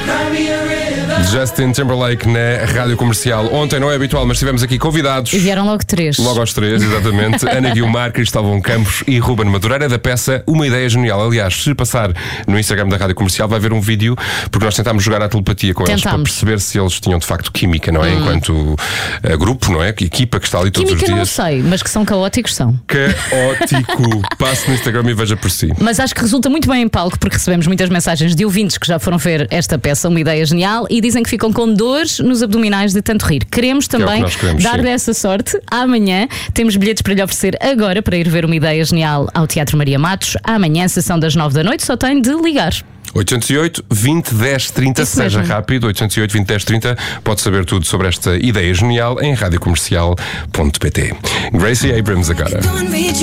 Justin Timberlake na Rádio Comercial. Ontem não é habitual, mas tivemos aqui convidados. E vieram logo três. Logo aos três, exatamente. Ana Guilmar, Cristóvão Campos e Ruben Madureira, da peça Uma Ideia Genial. Aliás, se passar no Instagram da Rádio Comercial vai ver um vídeo, porque nós tentámos jogar à telepatia com eles para perceber se eles tinham de facto química, não é? Enquanto grupo, não é? Equipa que está ali todos química os dias. Não sei, mas que são caóticos são. Caótico. Passe no Instagram e veja por si. Mas acho que resulta muito bem em palco, porque recebemos muitas mensagens de ouvintes que já foram ver esta peça, Uma Ideia Genial, e dizem que ficam com dores nos abdominais de tanto rir. Queremos também dar-lhe essa sorte. Amanhã temos bilhetes para lhe oferecer agora para ir ver Uma Ideia Genial ao Teatro Maria Matos. Amanhã, sessão das 9 da noite, só tem de ligar. 808 20 10 30, isso seja mesmo. rápido. 808 20 10 30. Pode saber tudo sobre esta ideia genial em radiocomercial.pt. Gracie Abrams agora.